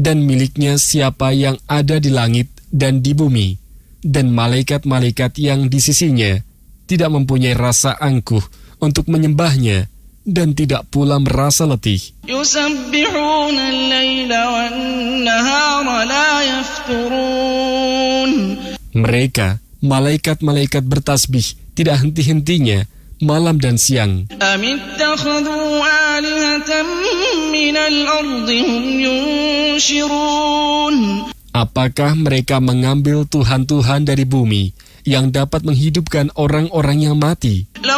dan miliknya siapa yang ada di langit dan di bumi, dan malaikat-malaikat yang di sisinya tidak mempunyai rasa angkuh untuk menyembahnya, dan tidak pula merasa letih. يسبحون الليل والنهار لا يفترون. Mereka, malaikat-malaikat bertasbih, tidak henti-hentinya, malam dan siang. أم اتخذوا آلهة من الأرض هم ينشرون. Apakah mereka mengambil Tuhan-Tuhan dari bumi yang dapat menghidupkan orang-orang yang mati?